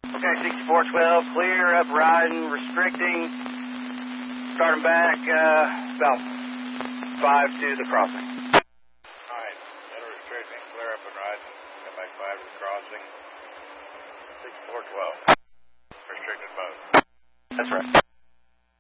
Okay, 6412, clear up, riding, restricting, starting back about 5 to the crossing. Alright, middle restricting, clear up and riding, come back 5 to the crossing, 6412, restricted mode. That's right.